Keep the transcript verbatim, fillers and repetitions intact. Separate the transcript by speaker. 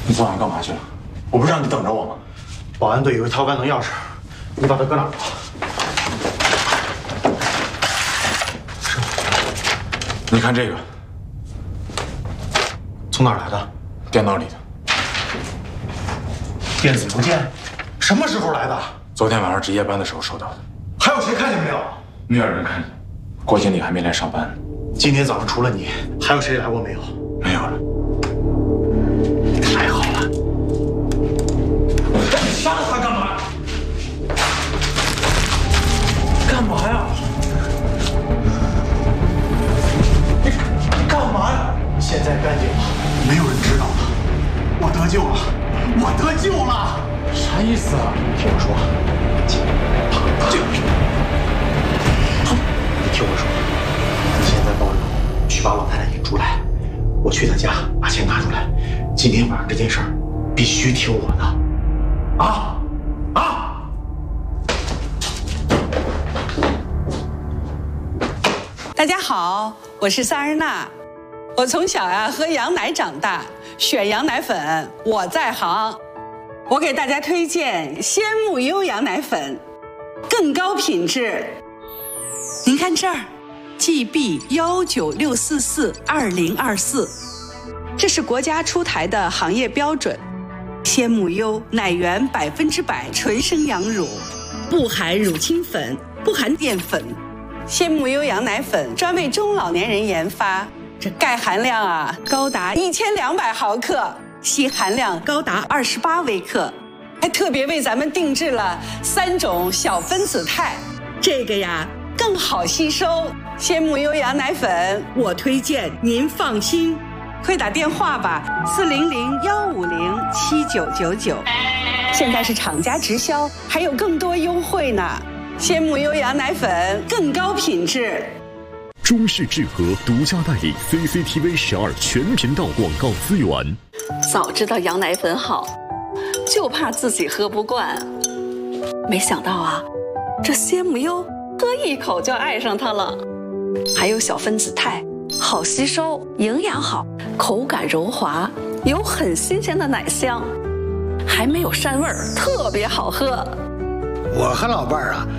Speaker 1: 你昨晚干嘛去了？我不是让你等着我吗？
Speaker 2: 保安队有一套万能钥匙，你把它搁哪儿了？是。
Speaker 1: 你看这个，
Speaker 2: 从哪儿来的？
Speaker 1: 电脑里的。
Speaker 2: 电子邮件，什么时候来的？
Speaker 1: 昨天晚上值夜班的时候收到的。
Speaker 2: 还有谁看见没有？
Speaker 1: 没有人看见。郭经理还没来上班。
Speaker 2: 今天早上除了你，还有谁来过没有？
Speaker 1: 没有了。
Speaker 2: 太好了。你杀了他干嘛？干嘛呀？你你干嘛呀？现在干净了，没有人知道了。我得救了，我得救了。
Speaker 1: 啥意思啊？
Speaker 2: 听我说，就你听我说，你现在到楼去把老太太引出来，我去她家把钱拿出来。今天晚上这件事儿必须听我的，啊啊！
Speaker 3: 大家好，我是萨日娜。我从小呀喝羊奶长大，选羊奶粉我在行。我给大家推荐鲜木优羊奶粉，更高品质。您看这儿 ，G B 幺九六四四二零二四，这是国家出台的行业标准。鲜木优奶源百分之百纯生羊乳，不含乳清粉，不含淀粉。鲜木优羊奶粉专为中老年人研发，这钙含量啊高达一千两百毫克。硒含量高达二十八微克，还特别为咱们定制了三种小分子肽，这个呀更好吸收。鲜木优羊奶粉，我推荐您放心，快打电话吧，四零零幺五零七九九九。现在是厂家直销，还有更多优惠呢。鲜木优羊奶粉更高品质。
Speaker 4: 中视智和独家代理 C C T V 十二全频道广告资源。
Speaker 5: 早知道羊奶粉好，就怕自己喝不惯。没想到啊，这鲜木优喝一口就爱上它了。还有小分子肽，好吸收，营养好，口感柔滑，有很新鲜的奶香，还没有膻味儿，特别好喝。
Speaker 6: 我和老伴儿啊。